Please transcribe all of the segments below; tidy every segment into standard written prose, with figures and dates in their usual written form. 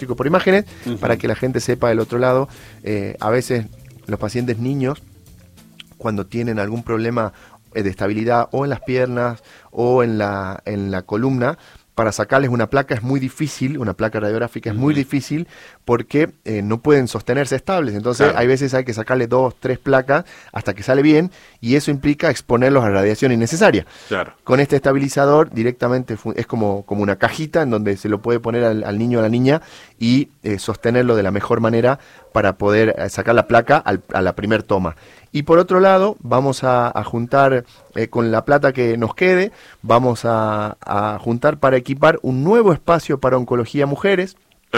por imágenes, para que la gente sepa del otro lado. A veces los pacientes niños, cuando tienen algún problema de estabilidad o en las piernas o en la columna, para sacarles una placa es muy difícil, una placa radiográfica es muy difícil porque no pueden sostenerse estables. Entonces hay veces hay que sacarle 2, 3 placas hasta que sale bien, y eso implica exponerlos a radiación innecesaria. Con este estabilizador directamente es como una cajita en donde se lo puede poner al niño o a la niña y sostenerlo de la mejor manera para poder sacar la placa a la primer toma. Y por otro lado, vamos a juntar con la plata que nos quede, vamos a juntar para equipar un nuevo espacio para oncología mujeres.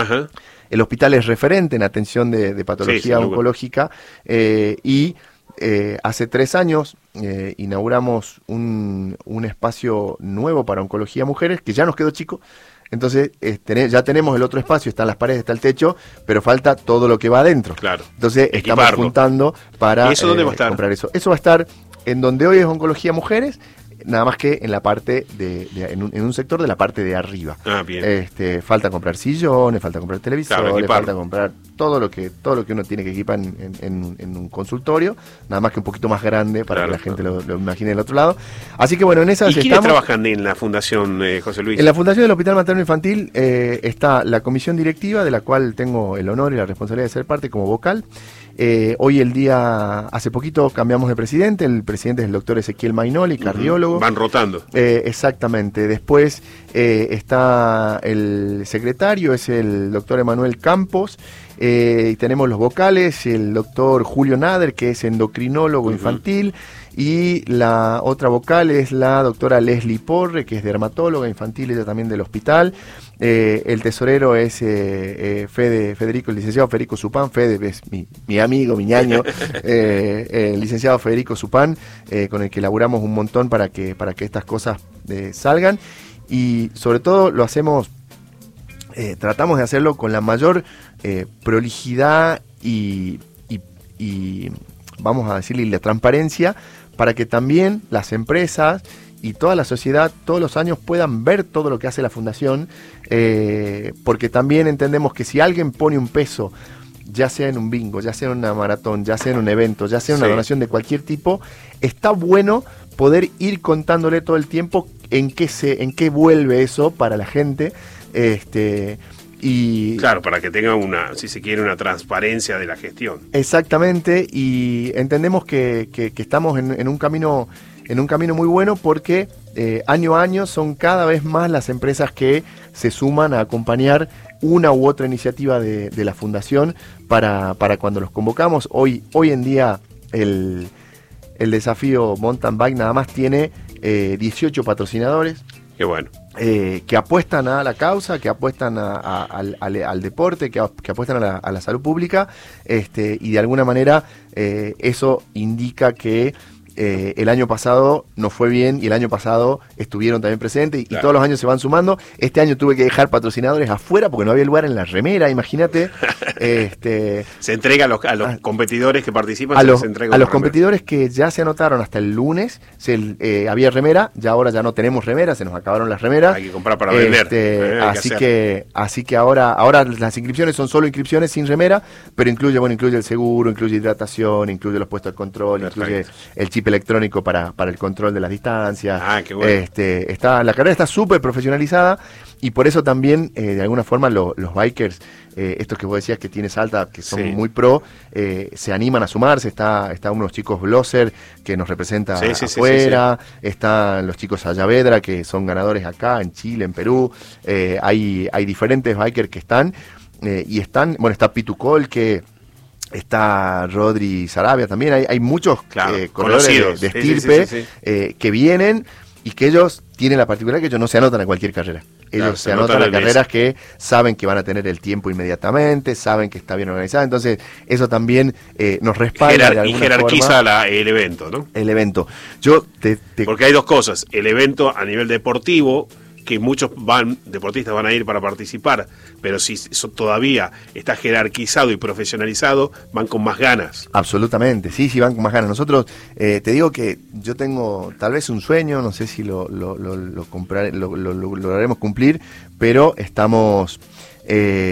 El hospital es referente en atención de patología oncológica, y hace 3 años inauguramos un espacio nuevo para oncología mujeres, que ya nos quedó chico. Entonces ya tenemos el otro espacio, están las paredes, está el techo, pero falta todo lo que va adentro. Entonces estamos juntando para ¿Y eso dónde va a estar? Comprar eso. Eso va a estar en donde hoy es oncología mujeres, nada más que en la parte en un sector de la parte de arriba. Bien. Falta comprar sillones, falta comprar televisores, falta comprar todo lo que uno tiene que equipar en un consultorio, nada más que un poquito más grande para que la gente lo imagine del otro lado. Así que bueno, en esas ¿Y quiénes trabajan en la fundación, José Luis? En la fundación del Hospital Materno Infantil está la comisión directiva, de la cual tengo el honor y la responsabilidad de ser parte como vocal. Hoy el día, hace poquito cambiamos de presidente, el presidente es el doctor Ezequiel Mainoli, cardiólogo. Van rotando. Exactamente. Después está el secretario, es el doctor Emanuel Campos. Y tenemos los vocales, el doctor Julio Nader, que es endocrinólogo infantil, y la otra vocal es la doctora Leslie Porre, que es dermatóloga infantil, ella también del hospital. El tesorero es Federico, el licenciado Federico Supán. Fede es mi amigo, mi ñaño, el licenciado Federico Supán, con el que laburamos un montón para que estas cosas salgan, y sobre todo lo hacemos, tratamos de hacerlo con la mayor prolijidad y vamos a decirle la transparencia, para que también las empresas y toda la sociedad todos los años puedan ver todo lo que hace la fundación, porque también entendemos que si alguien pone un peso, ya sea en un bingo, ya sea en una maratón, ya sea en un evento, ya sea en una donación de cualquier tipo, está bueno poder ir contándole todo el tiempo en qué vuelve eso para la gente. Y claro, para que tenga si se quiere, una transparencia de la gestión. Exactamente, y entendemos que estamos en un camino muy bueno, porque año a año son cada vez más las empresas que se suman a acompañar una u otra iniciativa de la fundación para cuando los convocamos. Hoy en día el desafío Mountain Bike nada más tiene 18 patrocinadores. Qué bueno. Que apuestan a la causa, que apuestan al deporte, que apuestan a la salud pública, y de alguna manera eso indica que el año pasado nos fue bien, y el año pasado estuvieron también presentes, y todos los años se van sumando. Este año tuve que dejar patrocinadores afuera porque no había lugar en la remera, imagínate. Se entrega a los competidores que participan. A los competidores que ya se anotaron hasta el lunes, había remera, ya ahora ya no tenemos remera, se nos acabaron las remeras. Hay que comprar para vender. Así que ahora las inscripciones son solo inscripciones sin remera, pero incluye el seguro, incluye hidratación, incluye los puestos de control, incluye el chip electrónico para el control de las distancias. Qué bueno. La carrera está súper profesionalizada, y por eso también de alguna forma los bikers, estos que vos decías que tiene Salta, que son muy pro, se animan a sumarse. Está unos chicos Blosser que nos representa afuera, están los chicos Ayavedra, que son ganadores acá en Chile, en Perú. Hay diferentes bikers que están, está Pitucol, que está Rodri Sarabia también. Hay muchos corredores de estirpe que vienen, y que ellos tienen la particularidad que ellos no se anotan a cualquier carrera. Ellos se anotan a carreras que saben que van a tener el tiempo inmediatamente, saben que está bien organizada. Entonces eso también nos respalda de alguna jerarquiza el evento, ¿no? El evento. Porque hay dos cosas: el evento a nivel deportivo, que muchos deportistas van a ir para participar, pero si eso todavía está jerarquizado y profesionalizado, van con más ganas. Absolutamente, sí, van con más ganas. Nosotros, te digo que yo tengo tal vez un sueño, no sé si lo lograremos cumplir, pero estamos